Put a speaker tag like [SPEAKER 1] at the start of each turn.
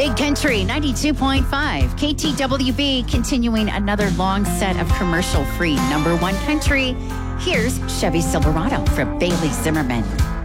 [SPEAKER 1] Big Country 92.5 KTWB, continuing another long set of commercial-free number one country. Here's Chevy Silverado from Bailey Zimmerman.